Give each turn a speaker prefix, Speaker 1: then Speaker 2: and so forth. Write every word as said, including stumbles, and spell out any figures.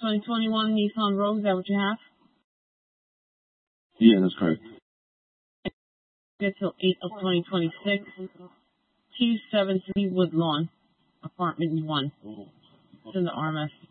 Speaker 1: twenty twenty-one Nissan Rogue, is that what you have?
Speaker 2: Yeah, that's correct.
Speaker 1: Until eight of twenty twenty-six. two seventy-three Woodlawn, apartment one. It's in the R M S